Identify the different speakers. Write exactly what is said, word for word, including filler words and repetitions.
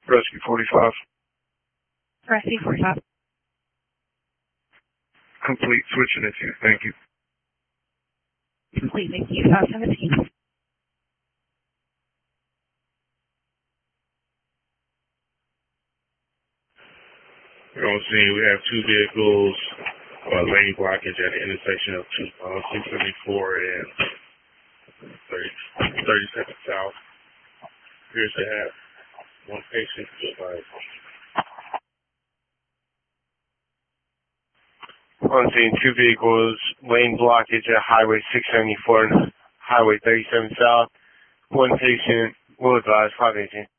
Speaker 1: Rescue forty-five.
Speaker 2: Rescue forty-five.
Speaker 1: Complete. Switching it to you. Thank you.
Speaker 2: Complete. Thank you. five seventeen.
Speaker 3: We're on scene. We have two vehicles, uh, lane blockage at the intersection of two, uh, six seventy-four and thirty, thirty-second South. Appears to have one patient advised.
Speaker 1: On scene, two vehicles, lane blockage at Highway six seventy-four and Highway thirty-seven South. One patient, will advise, five eighteen.